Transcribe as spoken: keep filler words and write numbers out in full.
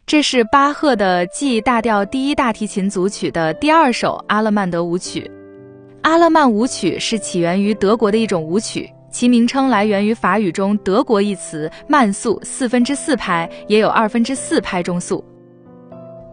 这是巴赫的 G 大调第一大提琴组曲的第二首阿勒曼德舞曲。阿勒曼舞曲是起源于德国的一种舞曲，其名称来源于法语中德国一词慢速四分之四拍，也有二分之四拍中速。